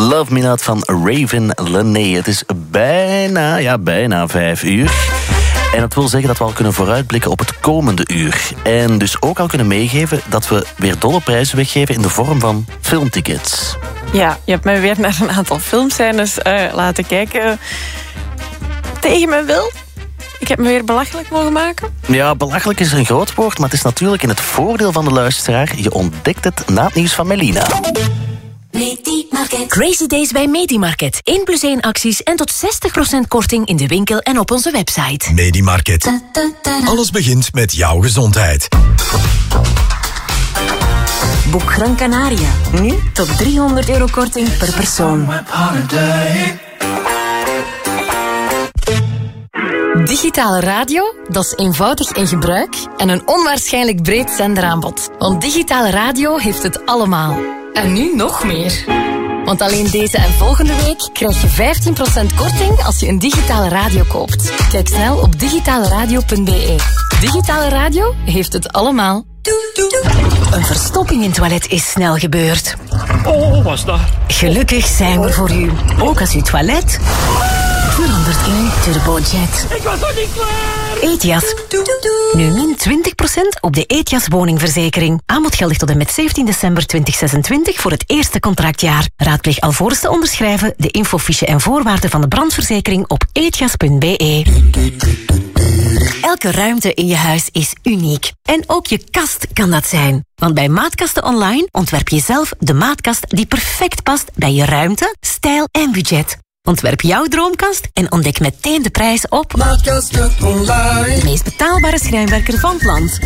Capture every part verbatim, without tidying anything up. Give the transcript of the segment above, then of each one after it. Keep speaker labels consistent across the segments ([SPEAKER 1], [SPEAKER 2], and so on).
[SPEAKER 1] Love Me Not van Raven Lené. Het is bijna, ja, bijna vijf uur. En dat wil zeggen dat we al kunnen vooruitblikken op het komende uur. En dus ook al kunnen meegeven dat we weer dolle prijzen weggeven in de vorm van filmtickets.
[SPEAKER 2] Ja, je hebt mij weer naar een aantal filmscènes uh, laten kijken. Tegen mijn wil. Ik heb me weer belachelijk mogen maken.
[SPEAKER 1] Ja, belachelijk is een groot woord, maar het is natuurlijk in het voordeel van de luisteraar. Je ontdekt het na het nieuws van Melina.
[SPEAKER 3] Medimarket. Crazy Days bij Medimarket. één plus één acties en tot zestig procent korting in de winkel en op onze website.
[SPEAKER 4] Medimarket. Alles begint met jouw gezondheid.
[SPEAKER 3] Boek Gran Canaria. Nu tot driehonderd euro korting per persoon. Digitale radio, dat is eenvoudig in gebruik en een onwaarschijnlijk breed zenderaanbod. Want digitale radio heeft het allemaal. En nu nog meer. Want alleen deze en volgende week krijg je vijftien procent korting als je een digitale radio koopt. Kijk snel op digitaleradio punt be. Digitale radio heeft het allemaal. Een verstopping in het toilet is snel gebeurd.
[SPEAKER 5] Oh, wat was dat?
[SPEAKER 3] Gelukkig zijn we voor u. Ook als uw toilet verandert in turbojet.
[SPEAKER 5] Ik was nog niet klaar!
[SPEAKER 3] Ethias. Nu min twintig procent op de Ethias woningverzekering. Aanbod geldig tot en met zeventien december tweeduizend zesentwintig voor het eerste contractjaar. Raadpleeg alvorens te onderschrijven de infofiche en voorwaarden van de brandverzekering op ethias punt be. Elke ruimte in je huis is uniek. En ook je kast kan dat zijn. Want bij Maatkasten Online ontwerp je zelf de maatkast die perfect past bij je ruimte, stijl en budget. Ontwerp jouw droomkast en ontdek meteen de prijs op Maatkasten Online. De meest betaalbare schrijnwerker van het land.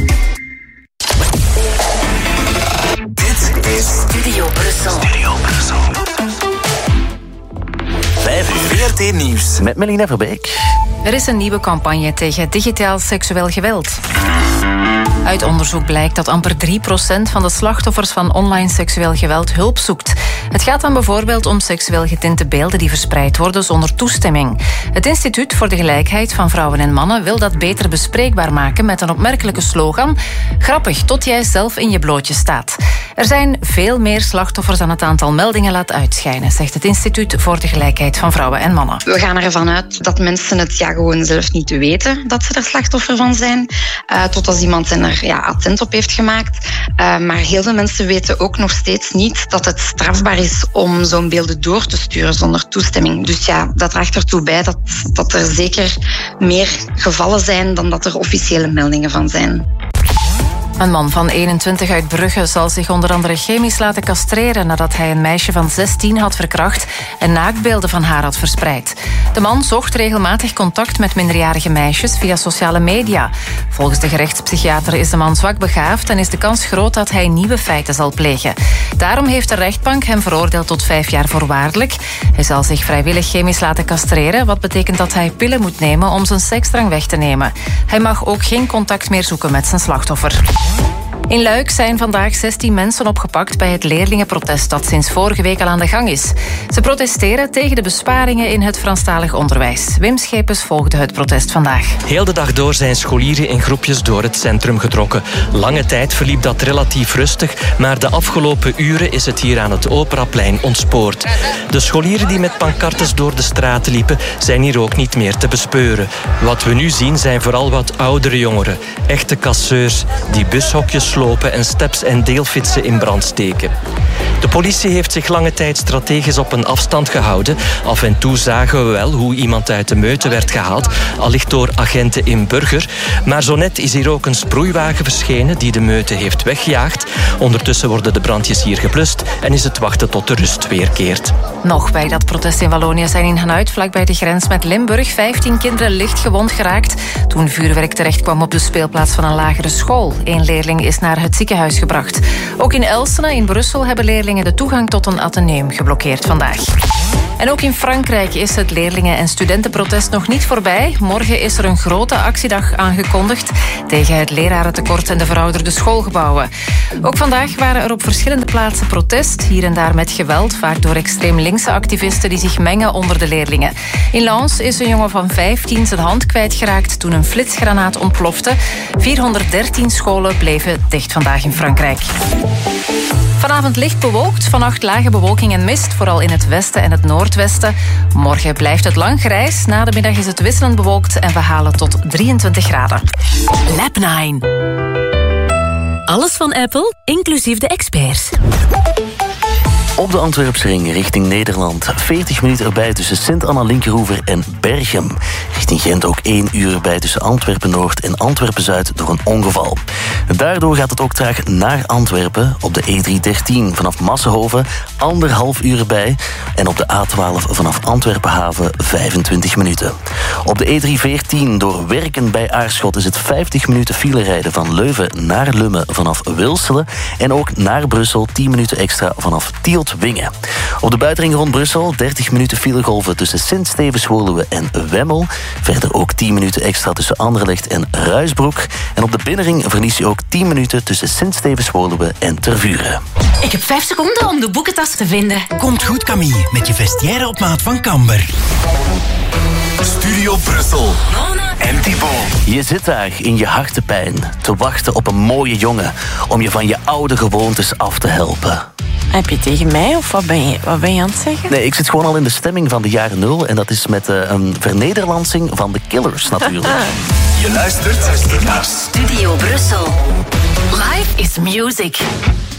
[SPEAKER 4] Dit is
[SPEAKER 3] Studio Brussel.
[SPEAKER 4] Studio Brussel.
[SPEAKER 1] Vijf uur.
[SPEAKER 4] V R T Nieuws.
[SPEAKER 1] Met Melina Verbeek.
[SPEAKER 6] Er is een nieuwe campagne tegen digitaal seksueel geweld. Uit onderzoek blijkt dat amper drie procent van de slachtoffers van online seksueel geweld hulp zoekt. Het gaat dan bijvoorbeeld om seksueel getinte beelden die verspreid worden zonder toestemming. Het Instituut voor de Gelijkheid van Vrouwen en Mannen wil dat beter bespreekbaar maken met een opmerkelijke slogan: grappig, tot jij zelf in je blootje staat. Er zijn veel meer slachtoffers dan het aantal meldingen laat uitschijnen, zegt het Instituut voor de Gelijkheid van Vrouwen en Mannen.
[SPEAKER 7] We gaan ervan uit dat mensen het ja gewoon zelf niet weten dat ze er slachtoffer van zijn, uh, tot als iemand hen er ja, attent op heeft gemaakt. Uh, maar heel veel mensen weten ook nog steeds niet dat het strafbaar is om zo'n beelden door te sturen zonder toestemming. Dus ja, dat draagt ertoe bij dat, dat er zeker meer gevallen zijn dan dat er officiële meldingen van zijn.
[SPEAKER 6] Een man van eenentwintig uit Brugge zal zich onder andere chemisch laten castreren nadat hij een meisje van zestien had verkracht en naaktbeelden van haar had verspreid. De man zocht regelmatig contact met minderjarige meisjes via sociale media. Volgens de gerechtspsychiater is de man zwakbegaafd en is de kans groot dat hij nieuwe feiten zal plegen. Daarom heeft de rechtbank hem veroordeeld tot vijf jaar voorwaardelijk. Hij zal zich vrijwillig chemisch laten castreren, wat betekent dat hij pillen moet nemen om zijn seksdrang weg te nemen. Hij mag ook geen contact meer zoeken met zijn slachtoffer. In Luik zijn vandaag zestien mensen opgepakt bij het leerlingenprotest dat sinds vorige week al aan de gang is. Ze protesteren tegen de besparingen in het Franstalig onderwijs. Wim Schepens volgde het protest vandaag.
[SPEAKER 8] Heel de dag door zijn scholieren in groepjes door het centrum getrokken. Lange tijd verliep dat relatief rustig, maar de afgelopen uren is het hier aan het Operaplein ontspoord. De scholieren die met pancartes door de straten liepen, zijn hier ook niet meer te bespeuren. Wat we nu zien zijn vooral wat oudere jongeren, echte casseurs, die bushokjes slopen en steps en deelfietsen in brand steken. De politie heeft zich lange tijd strategisch op een afstand gehouden. Af en toe zagen we wel hoe iemand uit de meute werd gehaald, allicht door agenten in Burger. Maar zo net is hier ook een sproeiwagen verschenen die de meute heeft weggejaagd. Ondertussen worden de brandjes hier geblust en is het wachten tot de rust weerkeert.
[SPEAKER 6] Nog bij dat protest in Wallonië zijn in Hanuit, vlakbij de grens met Limburg, vijftien kinderen licht gewond geraakt toen vuurwerk terecht kwam op de speelplaats van een lagere school. Eén leerling is naar het ziekenhuis gebracht. Ook in Elsene in Brussel hebben leerlingen de toegang tot een ateneum geblokkeerd vandaag. En ook in Frankrijk is het leerlingen- en studentenprotest nog niet voorbij. Morgen is er een grote actiedag aangekondigd tegen het lerarentekort en de verouderde schoolgebouwen. Ook vandaag waren er op verschillende plaatsen protest, hier en daar met geweld, vaak door extreem linkse activisten die zich mengen onder de leerlingen. In Lens is een jongen van vijftien zijn hand kwijtgeraakt toen een flitsgranaat ontplofte. vierhonderddertien scholen bleven dicht vandaag in Frankrijk. Vanavond licht bewolkt. bewolkt. Vannacht lage bewolking en mist, vooral in het westen en het noordwesten. Morgen blijft het lang grijs. Na de middag is het wisselend bewolkt en we halen tot drieëntwintig graden.
[SPEAKER 9] Lab nine. Alles van Apple, inclusief de experts.
[SPEAKER 1] Op de Antwerpsring richting Nederland. veertig minuten erbij tussen Sint-Anna-Linkeroever en Berchem. Richting Gent ook één uur erbij tussen Antwerpen-Noord en Antwerpen-Zuid door een ongeval. Daardoor gaat het ook traag naar Antwerpen. Op de E driehonderddertien vanaf Massenhoven anderhalf uur erbij. En op de A twaalf vanaf Antwerpen-Haven vijfentwintig minuten. Op de E driehonderdveertien door Werken bij Aarschot is het vijftig minuten file rijden van Leuven naar Lummen vanaf Wilselen. En ook naar Brussel tien minuten extra vanaf Tielt-Wingen. Op de buitenring rond Brussel dertig minuten filegolven tussen Sint-Stevens-Woluwe en Wemmel. Verder ook tien minuten extra tussen Anderlecht en Ruisbroek. En op de binnenring verlies je ook tien minuten tussen Sint-Stevens-Woluwe en Tervuren.
[SPEAKER 9] Ik heb vijf seconden om de boekentas te vinden.
[SPEAKER 10] Komt goed, Camille, met je vestiaire op maat van Kamber.
[SPEAKER 4] Studio Brussel.
[SPEAKER 9] Mona
[SPEAKER 4] En Thibaut.
[SPEAKER 1] Je zit daar in je hartepijn te wachten op een mooie jongen om je van je oude gewoontes af te helpen.
[SPEAKER 2] Heb je tegen mij of wat ben je, wat ben je aan het zeggen?
[SPEAKER 1] Nee, ik zit gewoon al in de stemming van de jaren nul. En dat is met uh, een vernederlandsing van de Killers natuurlijk.
[SPEAKER 4] Je luistert naar
[SPEAKER 9] Studio Brussel. Life is music.